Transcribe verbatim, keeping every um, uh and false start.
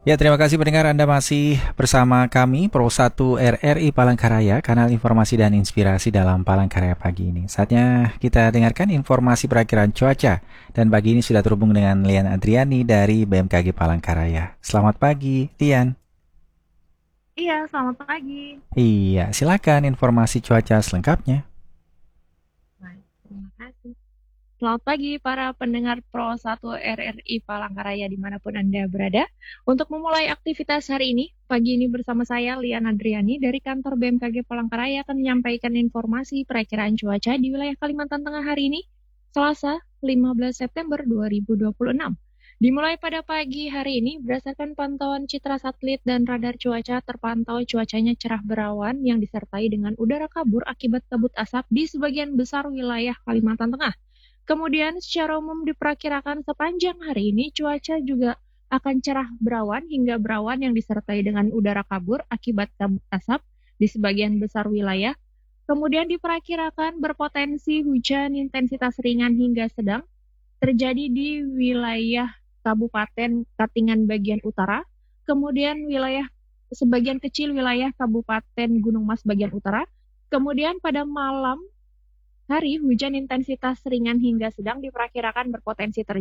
Ya, terima kasih pendengar Anda masih bersama kami Pro satu R R I Palangkaraya, kanal informasi dan inspirasi dalam Palangkaraya pagi ini. Saatnya kita dengarkan informasi perakiraan cuaca. Dan pagi ini sudah terhubung dengan Lian Adriani dari B M K G Palangkaraya. Selamat pagi, Lian. Iya, selamat pagi. Iya, silakan informasi cuaca selengkapnya. Baik, terima kasih. Selamat pagi para pendengar Pro satu R R I Palangkaraya dimanapun Anda berada. Untuk memulai aktivitas hari ini, pagi ini bersama saya Lian Adriani dari kantor B M K G Palangkaraya akan menyampaikan informasi perakiraan cuaca di wilayah Kalimantan Tengah hari ini, Selasa lima belas September dua ribu dua puluh enam. Dimulai pada pagi hari ini, berdasarkan pantauan citra satelit dan radar cuaca, terpantau cuacanya cerah berawan yang disertai dengan udara kabur akibat kabut asap di sebagian besar wilayah Kalimantan Tengah. Kemudian secara umum diperkirakan sepanjang hari ini cuaca juga akan cerah berawan hingga berawan yang disertai dengan udara kabur akibat kabut asap di sebagian besar wilayah. Kemudian diperkirakan berpotensi hujan intensitas ringan hingga sedang terjadi di wilayah Kabupaten Katingan bagian utara, kemudian wilayah sebagian kecil wilayah Kabupaten Gunung Mas bagian utara. Kemudian pada malam hari hujan intensitas ringan hingga sedang diperkirakan berpotensi terjadi